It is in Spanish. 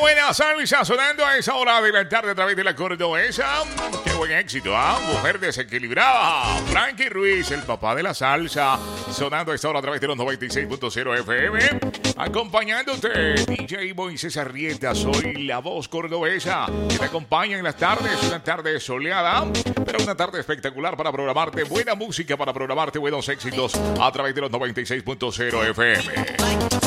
buena salsa sonando a esa hora de la tarde a través de la cordobesa. Qué buen éxito, ¿ah? Mujer desequilibrada. Frankie Ruiz, el papá de la salsa, sonando a esta hora a través de los 96.0 FM. Acompañándote, DJ Moisés Arrieta. Soy la voz cordobesa que te acompaña en las tardes. Una tarde soleada, pero una tarde espectacular para programarte buena música, para programarte buenos éxitos a través de los 96.0 FM.